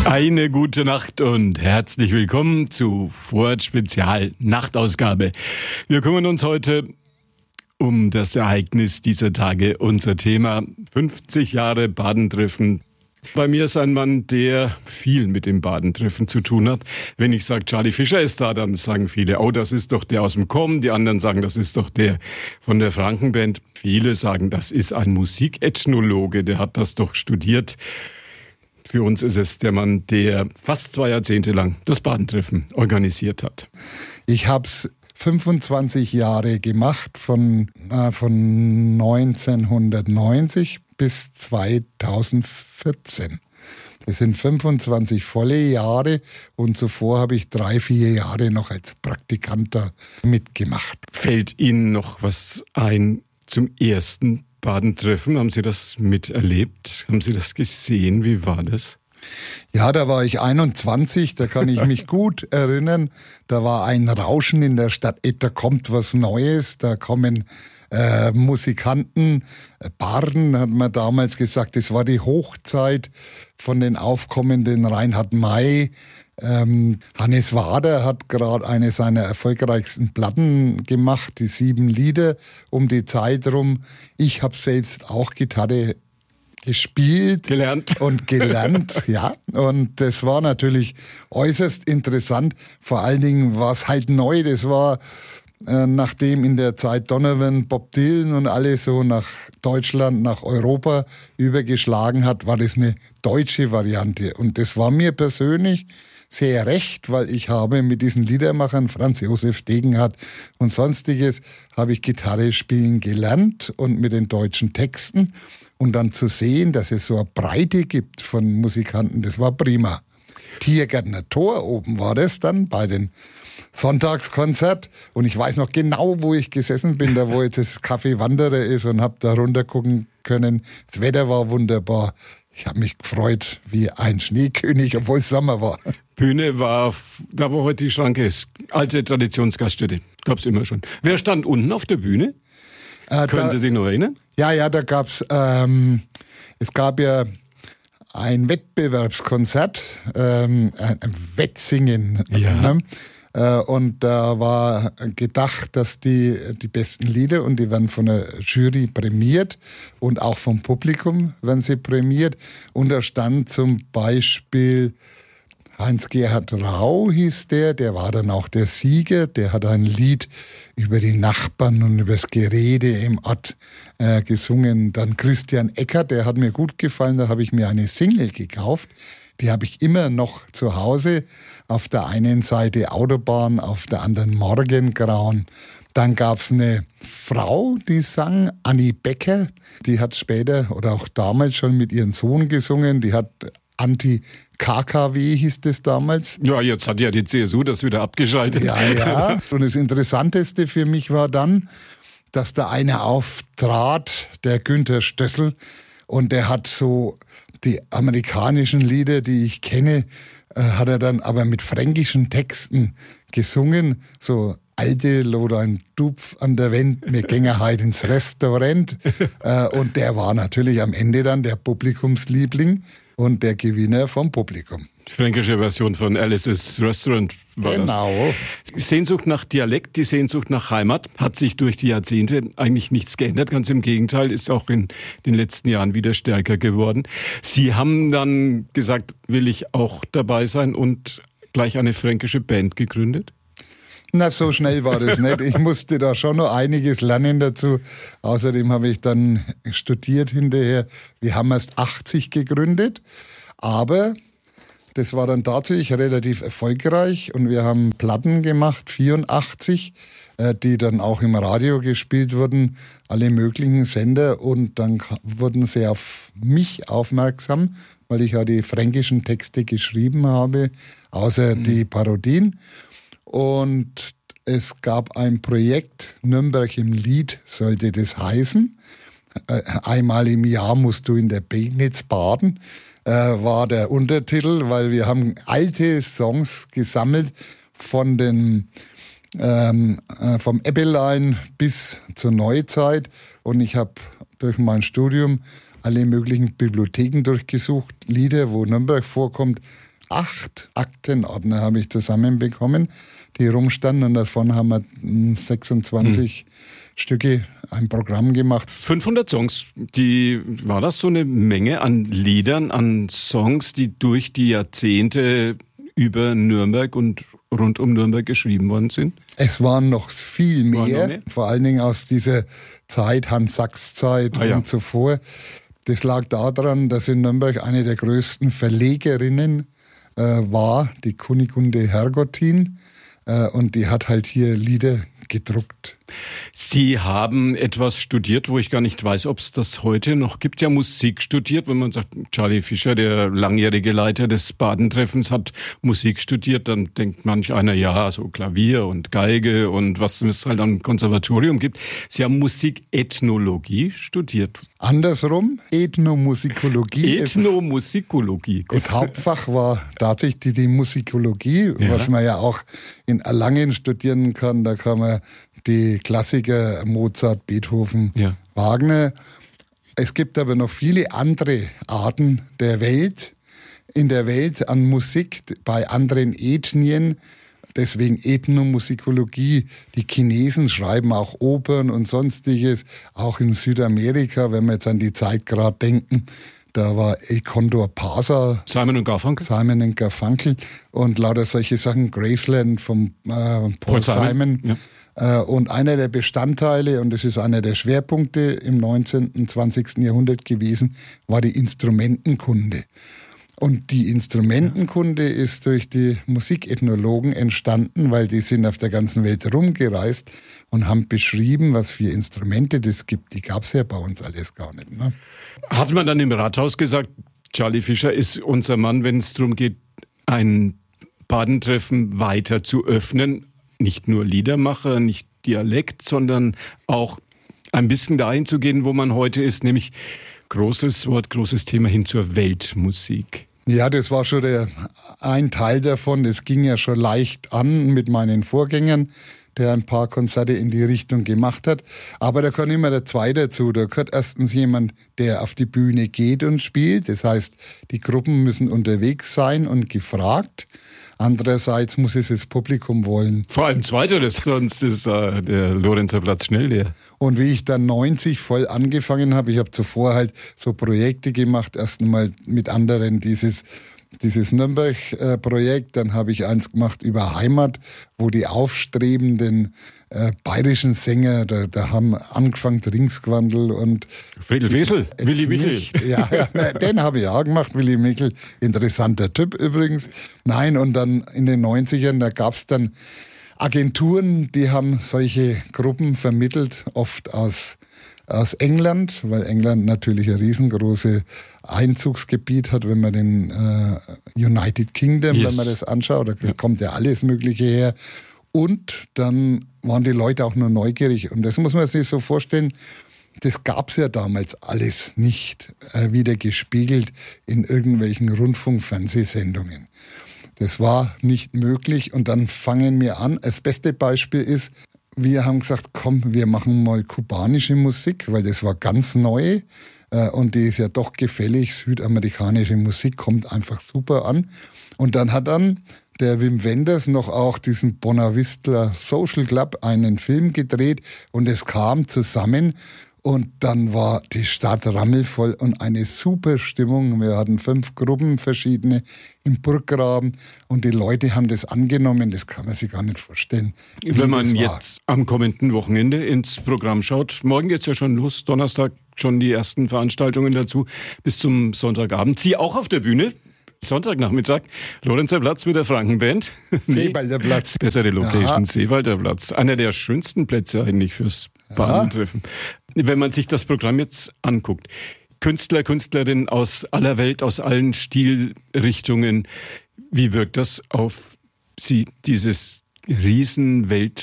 Eine gute Nacht und herzlich willkommen zu Furt Spezial Nachtausgabe. Wir kümmern uns heute um das Ereignis dieser Tage. Unser Thema 50 Jahre Badentreffen. Bei mir ist ein Mann, der viel mit dem Badentreffen zu tun hat. Wenn ich sage, Charlie Fischer ist da, dann sagen viele, oh, das ist doch der aus dem Com. Die anderen sagen, das ist doch der von der Frankenband. Viele sagen, das ist ein Musikethnologe, der hat das doch studiert. Für uns ist es der Mann, der fast 2 Jahrzehnte lang das Badentreffen organisiert hat. Ich habe es 25 Jahre gemacht, von 1990 bis 2014. Das sind 25 volle Jahre und zuvor habe ich 3-4 Jahre noch als Praktikant da mitgemacht. Fällt Ihnen noch was ein zum ersten Badentreffen? Haben Sie das miterlebt? Haben Sie das gesehen? Wie war das? Ja, da war ich 21, da kann ich mich gut erinnern. Da war ein Rauschen in der Stadt, da kommt was Neues, da kommen Musikanten, Barden hat man damals gesagt, das war die Hochzeit von den aufkommenden Reinhard May. Hannes Wader hat gerade eine seiner erfolgreichsten Platten gemacht, die 7 Lieder um die Zeit rum. Ich habe selbst auch Gitarre gespielt und gelernt, ja. Und das war natürlich äußerst interessant. Vor allen Dingen war es halt neu. Das war, nachdem in der Zeit Donovan, Bob Dylan und alles so nach Deutschland, nach Europa übergeschlagen hat, war das eine deutsche Variante. Und das war mir persönlich sehr recht, weil ich habe mit diesen Liedermachern, Franz Josef Degenhardt und sonstiges, habe ich Gitarre spielen gelernt und mit den deutschen Texten. Und dann zu sehen, dass es so eine Breite gibt von Musikanten, das war prima. Tiergärtner Tor oben war das dann bei den Sonntagskonzert. Und ich weiß noch genau, wo ich gesessen bin, da wo jetzt das Café Wanderer ist und habe da runter gucken können. Das Wetter war wunderbar. Ich habe mich gefreut wie ein Schneekönig, obwohl es Sommer war. Bühne war da, wo heute die Schranke ist. Alte Traditionsgaststätte. Gab es immer schon. Wer stand unten auf der Bühne? Können Sie sich noch erinnern? Ja, da gab's, es gab ja ein Wettbewerbskonzert, ein Wettsingen. Ja. Ne? Und da war gedacht, dass die besten Lieder, und die werden von der Jury prämiert und auch vom Publikum werden sie prämiert. Und da stand zum Beispiel Heinz-Gerhard Rau hieß der war dann auch der Sieger, der hat ein Lied über die Nachbarn und über das Gerede im Ort gesungen. Dann Christian Eckert, der hat mir gut gefallen, da habe ich mir eine Single gekauft. Die habe ich immer noch zu Hause. Auf der einen Seite Autobahn, auf der anderen Morgengrauen. Dann gab es eine Frau, die sang, Annie Becker. Die hat später oder auch damals schon mit ihrem Sohn gesungen. Die hat Anti-KKW hieß das damals. Ja, jetzt hat ja die CSU das wieder abgeschaltet. Ja. Und das Interessanteste für mich war dann, dass da einer auftrat, der Günther Stössel. Und der hat so die amerikanischen Lieder, die ich kenne, hat er dann aber mit fränkischen Texten gesungen. So alte Lodein Dupf an der Wand, wir gingen heute ins Restaurant. Und der war natürlich am Ende dann der Publikumsliebling und der Gewinner vom Publikum. Die fränkische Version von Alice's Restaurant war genau. Das. Die Sehnsucht nach Dialekt, die Sehnsucht nach Heimat hat sich durch die Jahrzehnte eigentlich nichts geändert. Ganz im Gegenteil, ist auch in den letzten Jahren wieder stärker geworden. Sie haben dann gesagt, will ich auch dabei sein und gleich eine fränkische Band gegründet? Na, so schnell war das nicht. Ich musste da schon noch einiges lernen dazu. Außerdem habe ich dann studiert hinterher. Wir haben erst 80 gegründet, aber das war dann tatsächlich relativ erfolgreich und wir haben Platten gemacht, 84, die dann auch im Radio gespielt wurden, alle möglichen Sender, und dann wurden sie auf mich aufmerksam, weil ich ja die fränkischen Texte geschrieben habe, außer die Parodien. Und es gab ein Projekt, Nürnberg im Lied sollte das heißen. Einmal im Jahr musst du in der Pegnitz baden, war der Untertitel, weil wir haben alte Songs gesammelt von vom Ebbelein bis zur Neuzeit, und ich habe durch mein Studium alle möglichen Bibliotheken durchgesucht, Lieder, wo Nürnberg vorkommt, 8 Aktenordner habe ich zusammenbekommen, die rumstanden, und davon haben wir 26 Stücke, ein Programm gemacht. 500 Songs, war das so eine Menge an Liedern, an Songs, die durch die Jahrzehnte über Nürnberg und rund um Nürnberg geschrieben worden sind? Es waren noch viel mehr, vor allen Dingen aus dieser Zeit, Hans-Sachs-Zeit und zuvor. Das lag daran, dass in Nürnberg eine der größten Verlegerinnen war, die Kunigunde Hergottin, und die hat halt hier Lieder gedruckt. Sie haben etwas studiert, wo ich gar nicht weiß, ob es das heute noch gibt. Ja, Musik studiert, wenn man sagt, Charlie Fischer, der langjährige Leiter des Badentreffens, hat Musik studiert, dann denkt manch einer, ja, so Klavier und Geige und was es halt am Konservatorium gibt. Sie haben Musikethnologie studiert. Andersrum, Ethnomusikologie. Ethnomusikologie. Das Hauptfach war tatsächlich die Musikologie, was man ja auch in Erlangen studieren kann. Da kann man die Klassiker Mozart, Beethoven, Wagner. Es gibt aber noch viele andere Arten in der Welt an Musik bei anderen Ethnien. Deswegen Ethnomusikologie. Die Chinesen schreiben auch Opern und Sonstiges, auch in Südamerika, wenn wir jetzt an die Zeit gerade denken. Da war El Condor Pasa. Simon und Garfunkel. Und lauter solche Sachen. Graceland vom Paul Simon. Ja. Und einer der Bestandteile, und das ist einer der Schwerpunkte im 19. und 20. Jahrhundert gewesen, war die Instrumentenkunde. Und die Instrumentenkunde ist durch die Musikethnologen entstanden, weil die sind auf der ganzen Welt rumgereist und haben beschrieben, was für Instrumente das gibt. Die gab es ja bei uns alles gar nicht. Ne? Hat man dann im Rathaus gesagt, Charlie Fischer ist unser Mann, wenn es darum geht, ein Badentreffen weiter zu öffnen? Nicht nur Liedermacher, nicht Dialekt, sondern auch ein bisschen dahin zu gehen, wo man heute ist, nämlich großes Wort, großes Thema hin zur Weltmusik. Ja, das war schon ein Teil davon. Das ging ja schon leicht an mit meinen Vorgängern, der ein paar Konzerte in die Richtung gemacht hat. Aber da kann immer der Zwei dazu. Da gehört erstens jemand, der auf die Bühne geht und spielt. Das heißt, die Gruppen müssen unterwegs sein und gefragt. Andererseits muss es das Publikum wollen. Vor allem Zweiteres, sonst ist der Lorenzer Platz schnell leer. Und wie ich dann 90 voll angefangen habe, ich habe zuvor halt so Projekte gemacht, erst einmal mit anderen dieses Nürnberg-Projekt, dann habe ich eins gemacht über Heimat, wo die aufstrebenden bayerischen Sänger, da haben angefangen Ringsquandl und Friedel Wesel, Willi Michel. Ja, den habe ich auch gemacht, Willi Michel, interessanter Typ übrigens. Nein, und dann in den 90ern, da gab es dann Agenturen, die haben solche Gruppen vermittelt, oft aus England, weil England natürlich ein riesengroßes Einzugsgebiet hat, wenn man den United Kingdom, wenn man das anschaut, da kommt ja alles Mögliche her. Und dann waren die Leute auch nur neugierig. Und das muss man sich so vorstellen, das gab es ja damals alles nicht wieder gespiegelt in irgendwelchen Rundfunk-Fernsehsendungen. Das war nicht möglich. Und dann fangen wir an. Das beste Beispiel ist, wir haben gesagt, komm, wir machen mal kubanische Musik, weil das war ganz neu. Und die ist ja doch gefällig. Südamerikanische Musik kommt einfach super an. Und dann hat der Wim Wenders noch auch diesen Bonavista Social Club einen Film gedreht und es kam zusammen und dann war die Stadt rammelvoll und eine super Stimmung. Wir hatten 5 Gruppen verschiedene im Burggraben und die Leute haben das angenommen, das kann man sich gar nicht vorstellen. Wenn man jetzt am kommenden Wochenende ins Programm schaut, morgen geht's ja schon los, Donnerstag schon die ersten Veranstaltungen dazu, bis zum Sonntagabend. Sie auch auf der Bühne? Sonntagnachmittag, Lorenzer Platz mit der Frankenband. Seewalder Platz. Bessere Location, Seewalder Platz. Einer der schönsten Plätze eigentlich fürs Badentreffen. Wenn man sich das Programm jetzt anguckt, Künstler, Künstlerinnen aus aller Welt, aus allen Stilrichtungen, wie wirkt das auf Sie, dieses Riesenwelt